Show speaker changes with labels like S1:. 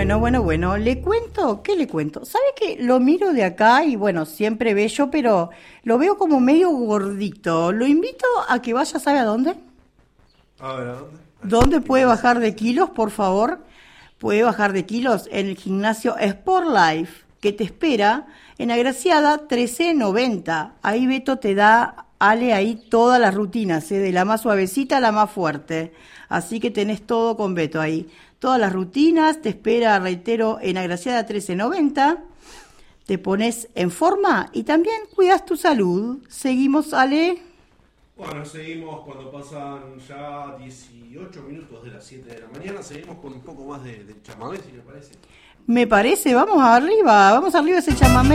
S1: Bueno, ¿le cuento? ¿Qué le cuento? ¿Sabe que lo miro de acá y bueno, siempre bello, pero lo veo como medio gordito? Lo invito a que vaya, ¿sabe a dónde?
S2: A ver, ¿a dónde?
S1: ¿Dónde puede
S2: Gimnasia.
S1: bajar de kilos, por favor? Puede bajar de kilos en el gimnasio Sport Life, que te espera en Agraciada 1390. Ahí Beto te da, Ale, ahí todas las rutinas, de la más suavecita a la más fuerte. Así que tenés todo con Beto ahí. Todas las rutinas, te espera, reitero, en Agraciada 1390. Te pones en forma y también cuidas tu salud. Seguimos, Ale.
S2: Bueno, seguimos cuando pasan ya 18 minutos de las 7 de la mañana. Seguimos con un poco más de chamamé, si le parece.
S1: Me parece, vamos arriba ese chamamé.